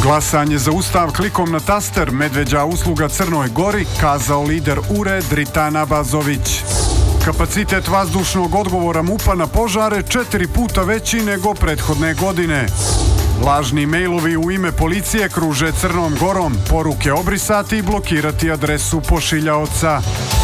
Glasanje za ustav klikom na taster, medveđa usluga Crnoj Gori, kazao lider URE Dritan Abazović. Kapacitet vazdušnog odgovora MUP-a na požare 4 puta veći nego prethodne godine. Lažni mejlovi u ime policije kruže Crnom Gorom, poruke obrisati i blokirati adresu pošiljaoca.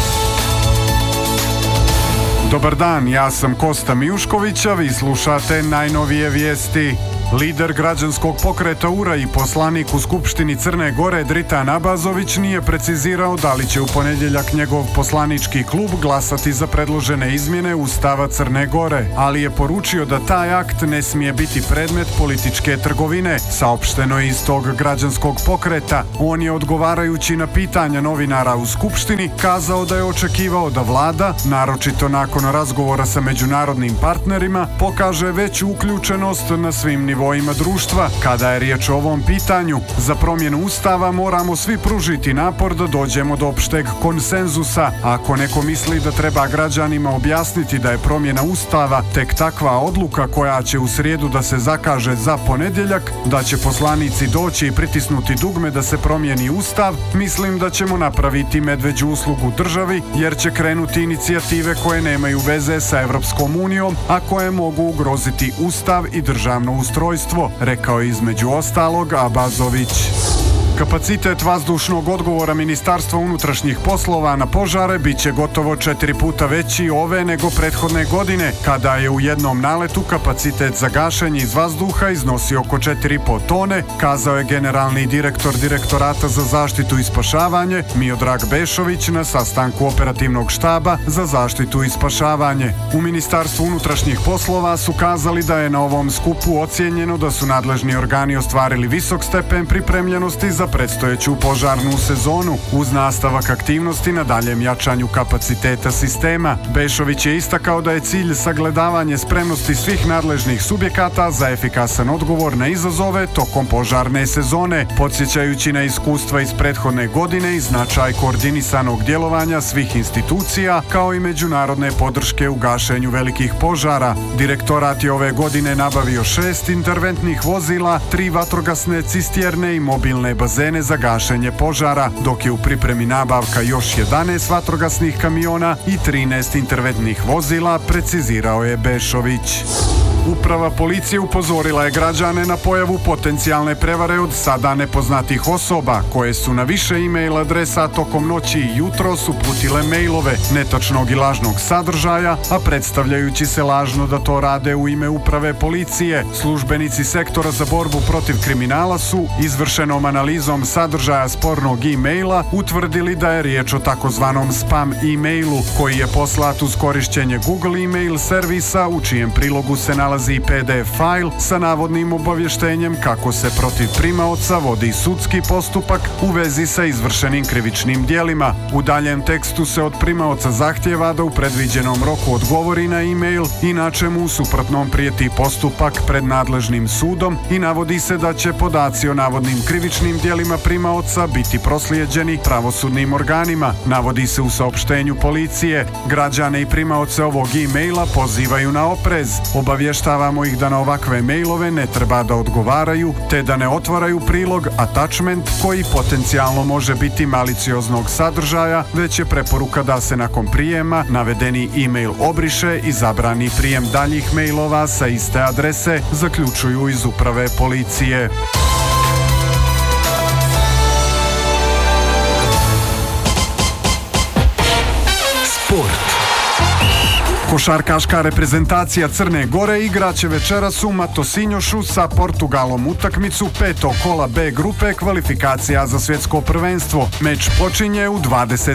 Dobar dan, ja sam Kosta Mijušković, a vi slušate najnovije vijesti. Lider građanskog pokreta URA i poslanik u Skupštini Crne Gore Dritan Abazović nije precizirao da li će u ponedjeljak njegov poslanički klub glasati za predložene izmjene Ustava Crne Gore, ali je poručio da taj akt ne smije biti predmet političke trgovine, saopšteno je iz tog građanskog pokreta. On je, odgovarajući na pitanja novinara u Skupštini, kazao da je očekivao da vlada, naročito nakon razgovora sa međunarodnim partnerima, pokaže veću uključenost na svim nivoima društva. Kada je riječ o ovom pitanju, za promjenu Ustava moramo svi pružiti napor da dođemo do opšteg konsenzusa. Ako neko misli da treba građanima objasniti da je promjena Ustava tek takva odluka koja će u srijedu da se zakaže za ponedjeljak, da će poslanici doći i pritisnuti dugme da se promijeni Ustav, mislim da ćemo napraviti medveđu uslugu državi, jer će krenuti inicijative koje nemaju veze sa Evropskom unijom, a koje mogu ugroziti Ustav i državno ustrojstvo, rekao je između ostalog Abazović. Kapacitet vazdušnog odgovora Ministarstva unutrašnjih poslova na požare bit će gotovo 4 puta veći ove nego prethodne godine, kada je u jednom naletu kapacitet za gašenje iz vazduha iznosio oko 4,5 tone, kazao je generalni direktor Direktorata za zaštitu i spašavanje Miodrag Bešović na sastanku operativnog štaba za zaštitu i spašavanje. U Ministarstvu unutrašnjih poslova su kazali da je na ovom skupu ocijenjeno da su nadležni organi ostvarili visok stepen pripremljenosti za predstojeću požarnu sezonu, uz nastavak aktivnosti na daljem jačanju kapaciteta sistema. Bešović je istakao da je cilj sagledavanje spremnosti svih nadležnih subjekata za efikasan odgovor na izazove tokom požarne sezone, podsjećajući na iskustva iz prethodne godine i značaj koordinisanog djelovanja svih institucija, kao i međunarodne podrške u gašenju velikih požara. Direktorat je ove godine nabavio 6 interventnih vozila, 3 vatrogasne cistjerne i mobilne bazene za gašenje požara, dok je u pripremi nabavka još 11 vatrogasnih kamiona i 13 interventnih vozila, precizirao je Bešović. Uprava policije upozorila je građane na pojavu potencijalne prevare od sada nepoznatih osoba, koje su na više e-mail adresa tokom noći i jutros uputile mailove netačnog i lažnog sadržaja, a predstavljajući se lažno da to rade u ime uprave policije. Službenici sektora za borbu protiv kriminala su izvršenom analizom sadržaja spornog e-maila utvrdili da je riječ o takozvanom spam e-mailu, koji je poslat uz korišćenje Google e-mail servisa, u čijem prilogu se nalazi PDF fajl sa navodnim obavještenjem kako se protiv primaoca vodi sudski postupak u vezi sa izvršenim krivičnim djelima. U daljem tekstu se od primaoca zahtjeva da u predviđenom roku odgovori na e-mail, inače mu u suprotnom prijeti postupak pred nadležnim sudom, i navodi se da će podaci o navodnim krivičnim djelima primaoca biti proslijeđeni pravosudnim organima. Navodi se u saopštenju policije. Građane i primaoce ovog e-maila pozivaju na oprez. Obavještavamo ih da na ovakve mailove ne treba da odgovaraju, te da ne otvaraju prilog, attachment, koji potencijalno može biti malicioznog sadržaja, već je preporuka da se nakon prijema navedeni e-mail obriše i zabrani prijem daljih mailova sa iste adrese, zaključuju iz uprave policije. Sport. Košarkaška reprezentacija Crne Gore igraće večeras u Matosinjošu sa Portugalom utakmicu 5. kola B grupe kvalifikacija za svjetsko prvenstvo. Meč počinje u 20